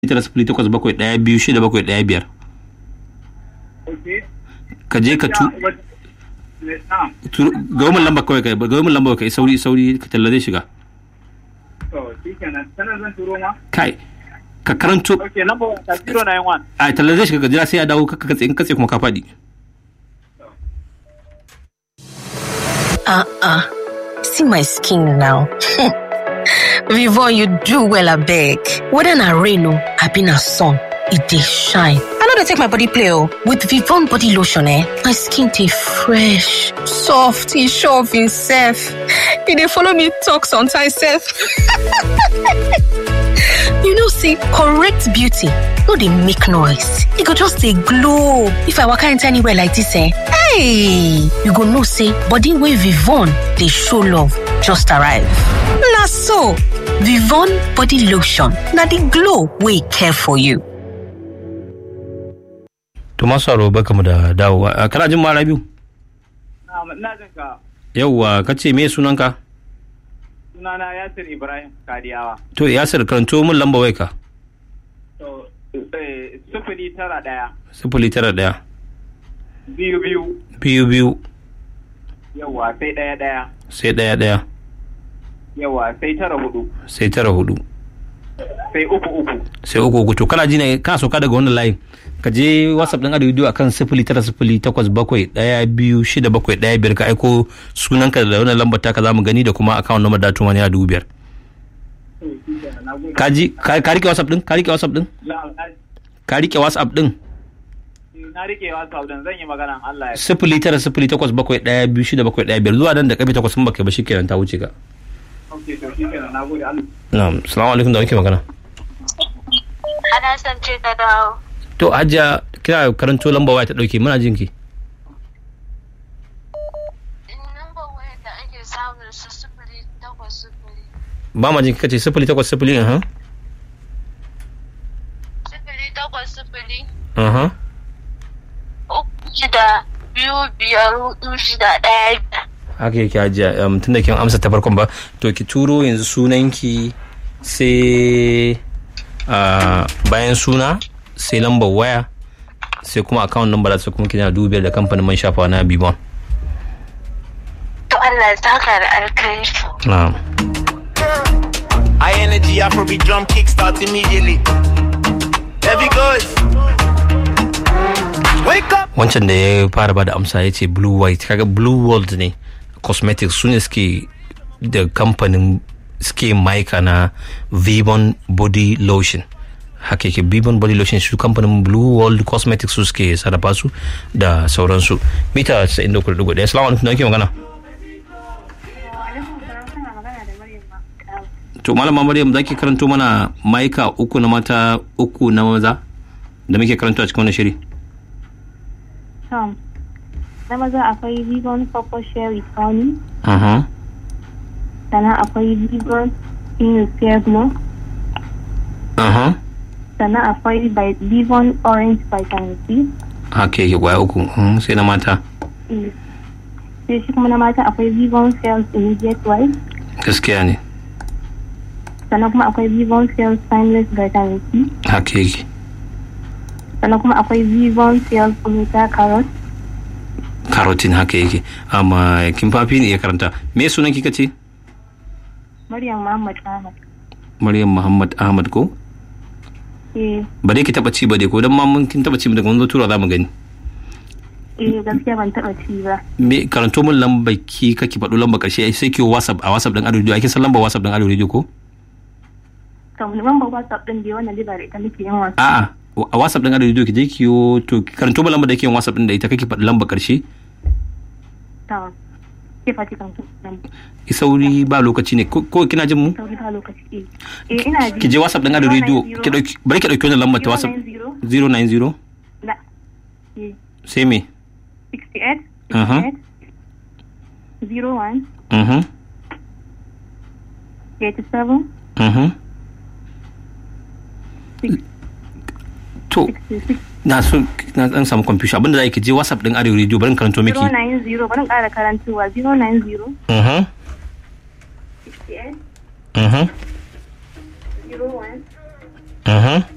0908-126-75. Ka je ka ga mun lamba kawai kai sauri ka talla zai shiga. Kai ka karanto. Okay, number 091. Ai talla zai shiga, ka jira sai ya dawo, ka katse in katse kuma ka fadi. See my skin now. Vivon, you do well, I beg. Whether na rain or I been a sun, it dey shine. I know they take my body play oh. With Vivon body lotion, my skin dey fresh, soft, e sure of himself. E dey follow me talk sometimes, sef. You know, see, correct beauty, no dey make noise. E go just dey glow. If I waka enter anywhere like this, hey, you go know, say, body wey Vivon dey show love just arrive. Na so, Vivon body lotion, na the glow wey care for you. To masu aro barkamu da dawowa. Kana jin mara biyu? Ina jin ka. Yawwa, kace me sunanka? Sunana Yasir Ibrahim Kadiyawa. To Yasir, karanto mun lamba wayarka. To 091 091 22 22 yawa sai 11 sai 11 yawa sai 94 sai 94 sai 33 sai 33. To kana ji ne ka soka daga wannan layin, ka je WhatsApp din Arewa akan 0908-126-7515 ka aiko sunanka da wannan lambar taka zamu gani da kuma account number da tuma ne 5,000. Ka ji ka rike WhatsApp din? Ka rike WhatsApp din? Ka rike WhatsApp din? Na rike WhatsApp din, zan yi magana Allah ya. 0908-126-7515 zuwa nan da karfe 8 sun baka ba shikenan ta wuce ka. Okay, to shikenan, nagode Allah. Na'am, assalamu alaikum, da wake magana. Ana son ce ta dawo. To Hajiya, kira karanto lamba waya ta dauke, muna jin ki. Lamba waya da ake samun su 080. Ba ma jin ki kace 080 080. Shida biyu biyar hudu shida ɗaya. Haka yake Hajiya, tun da kin amsa ta farkon ba, to ki turo yanzu sunanki sai bayan suna sai lambar waya sai kuma account number sai kuma kina 5,000 da kamfanin man shafawa na Bibon. To Allah ya saka da alkai. Na'am. High energy Afrobeat drum kick start immediately. Every good. Wake up. Wancan da ya fara bada amsa ya ce Blue White, kaga Blue World ne cosmetics, su ne suke da kamfanin suke maika na Vivon body lotion. Haka yake, Vivon body lotion su kamfanin Blue World cosmetics su suke sarrafa su da sauransu. Mita 93.1. Assalamu alaikum, da wake magana. To malama Maryam, zaki karanto mana maika 3 na mata 3 na maza da muke karanto a cikin wannan shiri. Na maza akwai Vivon Purple Share with Honey. Sannan akwai Vivon Skin Repair Glow. Sannan akwai Vivon Orange Vitamin C. Haka yake, kwaya 3. Sai na mata. Sai shi kuma na mata akwai Vivon Cells Immediate White. Gaskiya ne. Sannan kuma akwai Vivon Cells Timeless Vitamin C. Haka yake. Sannan kuma akwai Vivon Cells Gluta Carrot. Carotene, haka yake. Amma kin fafi ne ya karanta. Me sunan kika ce? Maryam Muhammad Ahmad. Maryam Muhammad Ahmad ko? Ba dai ki taba ci ba dai ko, dan ma mun kin taba ci daga mun zo tura za mu gani. Gaskiya ban taba ci ba. Me karanto mun lamba ki kake faɗo lamba karshe sai ki WhatsApp a WhatsApp din Ado Radio. Ake san lamba WhatsApp din Ado Radio ko? To lamba WhatsApp din dai wannan dai ba da ita nake yin WhatsApp. A'a, a WhatsApp din Ado Radio ki je ki yo to karanto mun lamba da ke yin WhatsApp din da ita kake faɗi lamba karshe. To ke fati kan ku lamba. Sauri ba lokaci ne ko kina jin mu? Sauri ba lokaci. Ina ji. Ki je WhatsApp din Ado Radio ki dauki bari ki dauki wannan lamba ta WhatsApp 090 da sai me 68 01 87 to na dan samu confusion. Abinda za ki je WhatsApp din Arewa Radio, bari karanto miki 090, bari ƙara karantowa 090 68 01